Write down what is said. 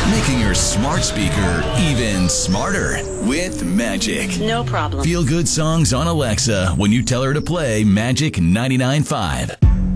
Making your smart speaker even smarter with Magic. No problem. Feel good songs on Alexa when you tell her to play Magic 99.5.